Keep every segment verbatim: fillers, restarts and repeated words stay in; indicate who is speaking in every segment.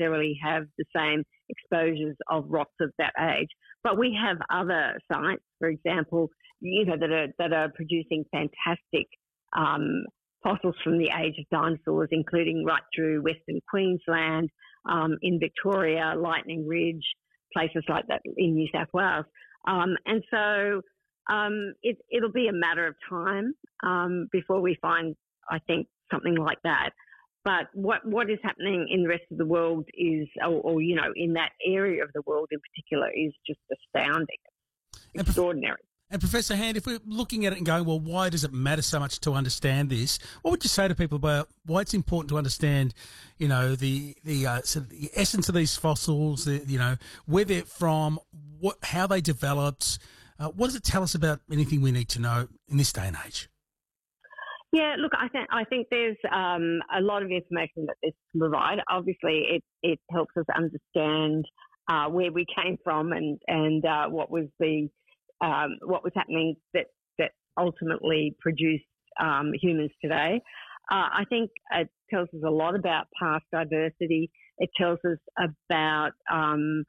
Speaker 1: necessarily have the same exposures of rocks of that age. But we have other sites, for example, you know, that are that are producing fantastic um, fossils from the age of dinosaurs, including right through Western Queensland, um, in Victoria, Lightning Ridge, places like that in New South Wales. Um, and so um, it, it'll be a matter of time um, before we find, I think, something like that. But what, what is happening in the rest of the world is, or, or, you know, in that area of the world in particular, is just astounding.
Speaker 2: And
Speaker 1: extraordinary.
Speaker 2: Prof- and Professor Hand, if we're looking at it and going, well, why does it matter so much to understand this? What would you say to people about why it's important to understand, you know, the the, uh, sort of the essence of these fossils, the, you know, where they're from, what, how they developed? Uh, what does it tell us about anything we need to know in this day and age?
Speaker 1: Yeah, look, I think I think there's um, a lot of information that this can provide. Obviously, it it helps us understand uh, where we came from and and uh, what was the um, what was happening that that ultimately produced um, humans today. Uh, I think it tells us a lot about past diversity. It tells us about um,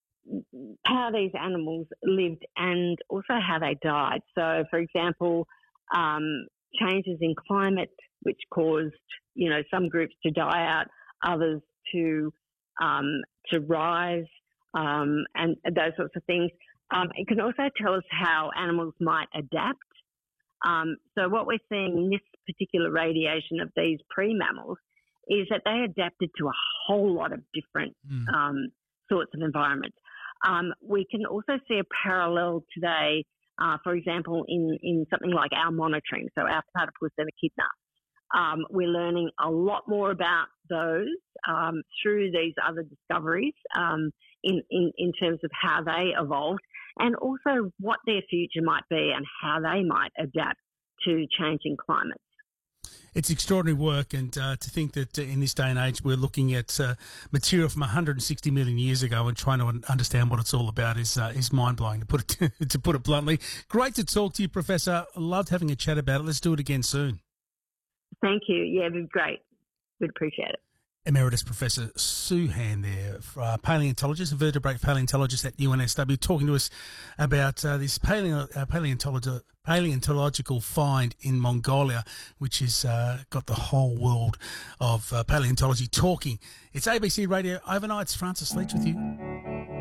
Speaker 1: how these animals lived and also how they died. So, for example, um, changes in climate, which caused, you know, some groups to die out, others to um, to rise, um, and those sorts of things. Um, it can also tell us how animals might adapt. Um, so what we're seeing in this particular radiation of these pre-mammals is that they adapted to a whole lot of different mm. um, sorts of environments. Um, we can also see a parallel today, uh, for example, in, in something like our monitoring, so our platypus and echidna. Um, we're learning a lot more about those um, through these other discoveries um, in, in, in terms of how they evolved and also what their future might be and how they might adapt to changing climates.
Speaker 2: It's extraordinary work, and uh, to think that uh, in this day and age we're looking at uh, material from one hundred sixty million years ago and trying to understand what it's all about is uh, is mind-blowing, to put it to put it bluntly. Great to talk to you, Professor. Loved having a chat about it. Let's do it again soon.
Speaker 1: Thank you. Yeah, it was great. We'd appreciate it.
Speaker 2: Emeritus Professor Sue Hand there, uh, paleontologist, a vertebrate paleontologist at U N S W, talking to us about uh, this paleo, uh, paleontolo- paleontological find in Mongolia, which has uh, got the whole world of uh, paleontology talking. It's A B C Radio Overnight. It's Francis Leach with you.